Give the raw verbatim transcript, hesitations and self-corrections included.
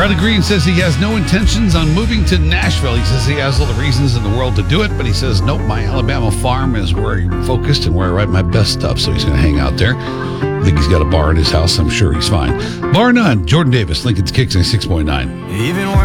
Riley Green says he has no intentions on moving to Nashville. He says he has all the reasons in the world to do it, but he says, nope, my Alabama farm is where I'm focused and where I write my best stuff, so he's going to hang out there. I think he's got a bar in his house. I'm sure he's fine. Bar none. Jordan Davis, Lincoln's Kicks, six point nine. Even